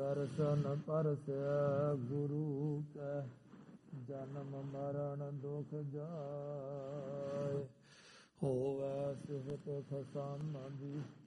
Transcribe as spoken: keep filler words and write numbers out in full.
ਦਰਸ਼ਨ ਪਰਸੈ ਗੁਰੂ ਕੈ, ਜਨਮ ਮਰਨ ਦੁਖ ਜਾਏ। ਹੋਵੈ ਸਿਫਤ ਖਸਮ ਦੀ